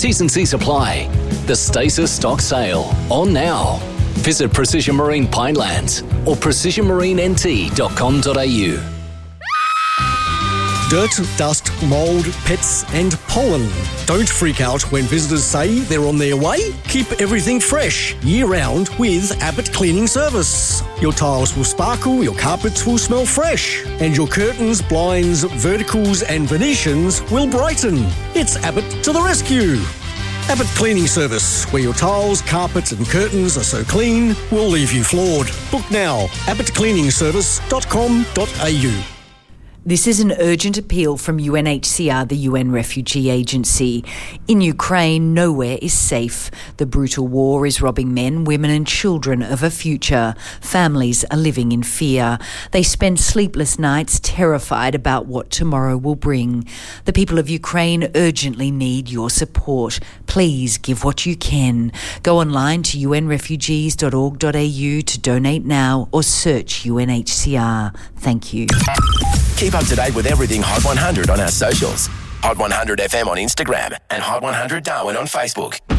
T's and C's apply. The Stasis Stock Sale. On now. Visit Precision Marine Pinelands or precisionmarinent.com.au. Dirt, dust, mould, pets and pollen. Don't freak out when visitors say they're on their way. Keep everything fresh year-round with Abbott Cleaning Service. Your tiles will sparkle, your carpets will smell fresh, and your curtains, blinds, verticals and Venetians will brighten. It's Abbott to the rescue. Abbott Cleaning Service, where your tiles, carpets and curtains are so clean, we'll leave you floored. Book now, abbottcleaningservice.com.au. This is an urgent appeal from UNHCR, the UN Refugee Agency. In Ukraine, nowhere is safe. The brutal war is robbing men, women and children of a future. Families are living in fear. They spend sleepless nights terrified about what tomorrow will bring. The people of Ukraine urgently need your support. Please give what you can. Go online to unrefugees.org.au to donate now or search UNHCR. Thank you. Keep up to date with everything Hot 100 on our socials. Hot 100 FM on Instagram and Hot 100 Darwin on Facebook.